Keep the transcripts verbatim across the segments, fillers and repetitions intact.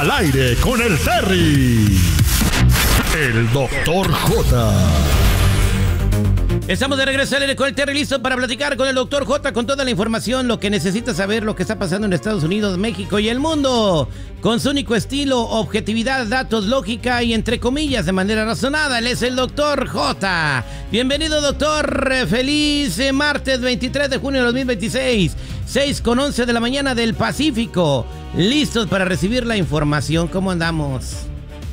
Al aire con el Terry. El doctor J. Estamos de regreso al aire con el Terry, listo para platicar con el doctor J con toda la información, lo que necesita saber, lo que está pasando en Estados Unidos, México y el mundo. Con su único estilo, objetividad, datos, lógica y entre comillas de manera razonada. Él es el doctor J. Bienvenido, doctor. Feliz martes veintitrés de junio de dos mil veintiséis. seis con once de la mañana del Pacífico. Listos para recibir la información. ¿Cómo andamos?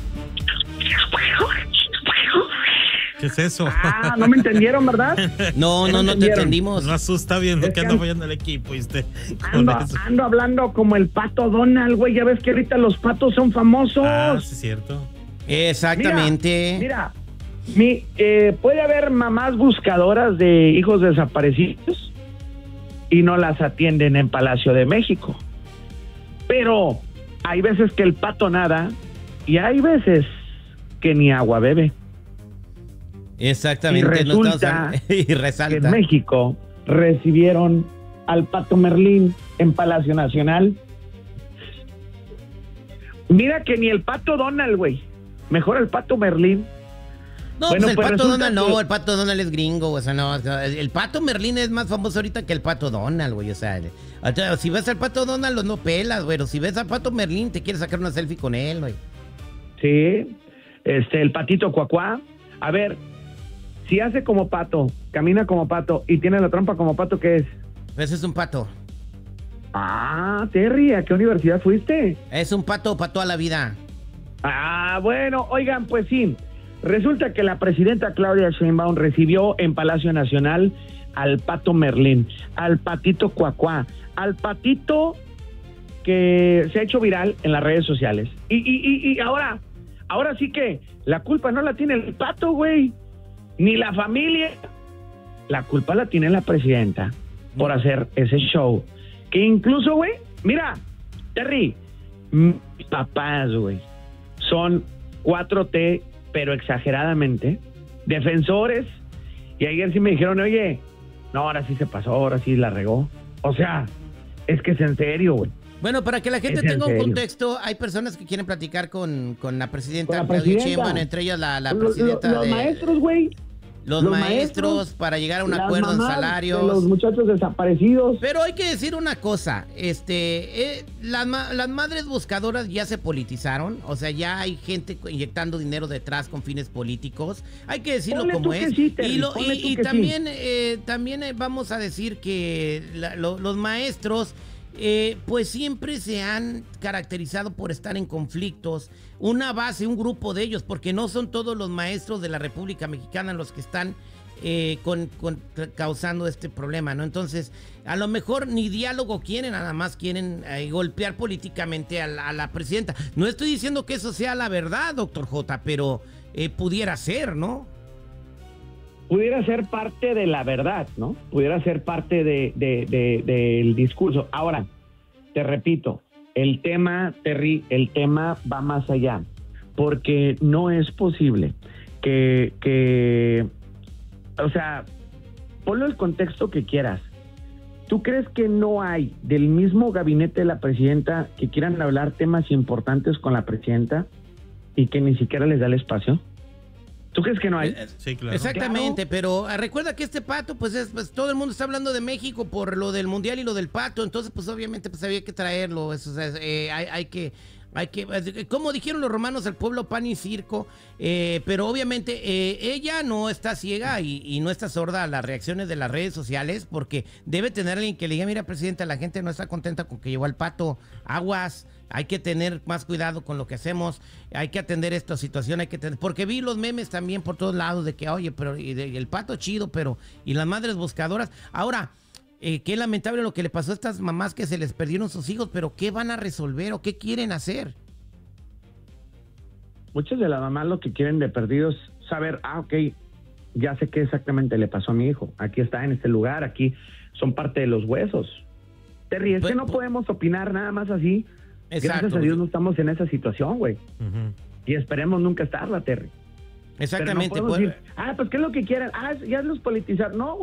¿Qué es eso? Ah, no me entendieron, ¿verdad? No, no, no te entendimos. Nos asusta viendo Es que que anda an- fallando el equipo, ¿viste? Ando, Con eso. ando hablando como el pato Donald, güey. Ya ves que ahorita los patos son famosos. Ah, sí, es cierto. Exactamente. Mira, mira mi, eh, puede haber mamás buscadoras de hijos desaparecidos y no las atienden en Palacio de México. Pero hay veces que el pato nada y hay veces que ni agua bebe. Exactamente. Y no estamos resulta hab- y Que en resalta. México recibieron al pato Merlín en Palacio Nacional. Mira que ni el pato Donald, güey. Mejor el pato Merlín. No, Bueno, pues el pues pato resulta Donald no, que- el pato Donald es gringo, o sea, no, o sea, el pato Merlín es más famoso ahorita que el pato Donald, güey, o sea, o sea, si ves al pato Donald, no pelas, güey, o si ves al pato Merlín, te quieres sacar una selfie con él, güey. Sí. Este, el patito cuacuá. A ver, si hace como pato, camina como pato y tiene la trompa como pato, ¿qué es? Ese es un pato, Ah, Terry, ¿a qué universidad fuiste? es un pato para toda la vida. Ah, bueno, oigan, pues sí. Resulta que la presidenta Claudia Sheinbaum recibió en Palacio Nacional al pato Merlín, al patito cuacuá, al patito que se ha hecho viral en las redes sociales. Y, y, y, y ahora, ahora sí que la culpa no la tiene el pato, güey, ni la familia. La culpa la tiene la presidenta por hacer ese show. Que incluso, güey, mira, Terry, mis papás, güey, son cuatro T, pero exageradamente, defensores, y ayer sí me dijeron, oye, no, ahora sí se pasó, ahora sí la regó. O sea, es que es en serio, güey. Bueno, para que la gente Es en tenga un serio. contexto, hay personas que quieren platicar con, con la presidenta Con la Claudia presidenta. Sheinbaum, entre ellas la, la Lo- lo- presidenta los de... maestros, güey. Los, los maestros, maestros, para llegar a un las acuerdo en mamás salarios. de los muchachos desaparecidos. Pero hay que decir una cosa, este, eh, las, ma- las madres buscadoras ya se politizaron, o sea, ya hay gente co- inyectando dinero detrás con fines políticos, hay que decirlo Ponle como tú que es. sí, Terry, y lo- ponle y- tú y que también, eh, también eh, vamos a decir que la- lo- los maestros, eh, pues siempre se han caracterizado por estar en conflictos, una base, un grupo de ellos, porque no son todos los maestros de la República Mexicana los que están Eh, con, con- causando este problema, ¿no? Entonces, a lo mejor ni diálogo quieren, nada más quieren eh, golpear políticamente a la, a la presidenta. No estoy diciendo que eso sea la verdad, doctor J, pero eh, pudiera ser, ¿no? Pudiera ser parte de la verdad, ¿no? Pudiera ser parte de, de- de- del discurso. Ahora, te repito, el tema, Terry, el tema va más allá, porque no es posible que, que o sea, ponlo el contexto que quieras. ¿Tú crees que no hay del mismo gabinete de la presidenta que quieran hablar temas importantes con la presidenta y que ni siquiera les da el espacio? ¿Tú crees que no hay? Eh, Sí, claro. Exactamente, pero ah, recuerda que este pato, pues, es, pues todo el mundo está hablando de México por lo del mundial y lo del pato, entonces pues obviamente pues había que traerlo, eso, o sea, eh, hay, hay que, hay que, eh, como dijeron los romanos, el pueblo pan y circo, eh, pero obviamente eh, ella no está ciega y, y no está sorda a las reacciones de las redes sociales, porque debe tener alguien que le diga, mira, presidenta, la gente no está contenta con que llegó al pato, aguas. Hay que tener más cuidado con lo que hacemos, hay que atender esta situación, hay que tener, porque vi los memes también por todos lados de que, oye, pero y de- y el pato chido, pero, y las madres buscadoras. Ahora, eh, qué lamentable lo que le pasó a estas mamás que se les perdieron sus hijos, pero ¿qué van a resolver o qué quieren hacer? Muchas de las mamás lo que quieren de perdidos es saber, ah, ok, ya sé qué exactamente le pasó a mi hijo. Aquí está en este lugar, aquí son parte de los huesos. Terry, es Pues, que no pues- podemos opinar nada más así. Exacto. Gracias a Dios no estamos en esa situación, güey. Ujú. Y esperemos nunca estarla, Terry. Exactamente. Pero no podemos pues- decir, ah, pues, ¿qué es lo que quieren? Ah, ya los politizar. No,